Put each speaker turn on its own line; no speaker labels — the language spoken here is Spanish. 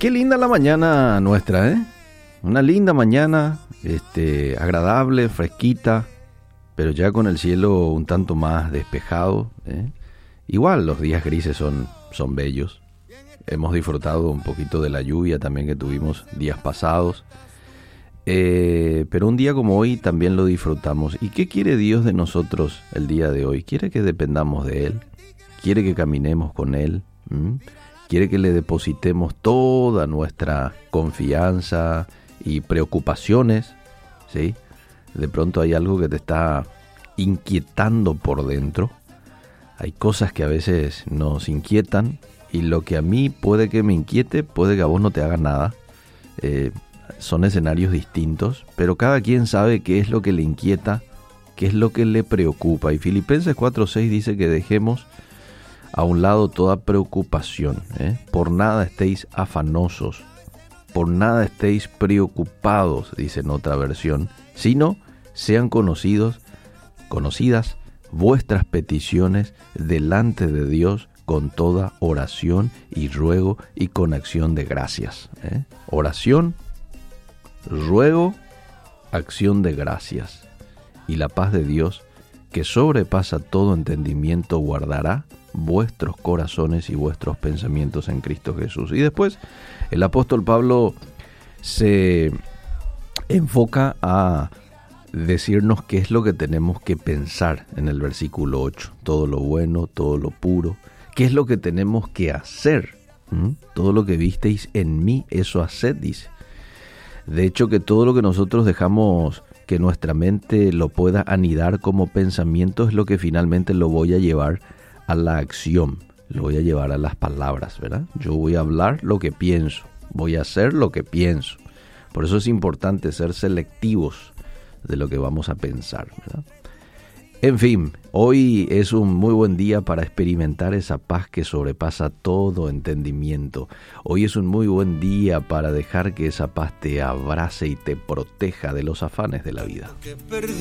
Qué linda la mañana nuestra, ¿eh? Una linda mañana, agradable, fresquita, pero ya con el cielo un tanto más despejado, ¿eh? Igual los días grises son bellos. Hemos disfrutado un poquito de la lluvia también que tuvimos días pasados. Pero un día como hoy también lo disfrutamos. ¿Y qué quiere Dios de nosotros el día de hoy? Quiere que dependamos de Él, quiere que caminemos con Él, quiere que le depositemos toda nuestra confianza y preocupaciones, ¿sí? De pronto hay algo que te está inquietando por dentro. Hay cosas que a veces nos inquietan y lo que a mí puede que me inquiete, puede que a vos no te haga nada. Son escenarios distintos, pero cada quien sabe qué es lo que le inquieta, qué es lo que le preocupa. Y Filipenses 4:6 dice que dejemos a un lado toda preocupación, Por nada estéis afanosos, por nada estéis preocupados, dice en otra versión, sino sean conocidas vuestras peticiones delante de Dios con toda oración y ruego y con acción de gracias. Oración, ruego, acción de gracias. Y la paz de Dios, que sobrepasa todo entendimiento, guardará vuestros corazones y vuestros pensamientos en Cristo Jesús. Y después el apóstol Pablo se enfoca a decirnos qué es lo que tenemos que pensar en el versículo 8. Todo lo bueno, todo lo puro. ¿Qué es lo que tenemos que hacer? Todo lo que visteis en mí, eso haced, dice. De hecho, que todo lo que nosotros dejamos que nuestra mente lo pueda anidar como pensamiento es lo que finalmente lo voy a llevar a la acción, lo voy a llevar a las palabras, ¿verdad? Yo voy a hablar lo que pienso, voy a hacer lo que pienso. Por eso es importante ser selectivos de lo que vamos a pensar, ¿verdad? En fin, hoy es un muy buen día para experimentar esa paz que sobrepasa todo entendimiento. Hoy es un muy buen día para dejar que esa paz te abrace y te proteja de los afanes de la vida.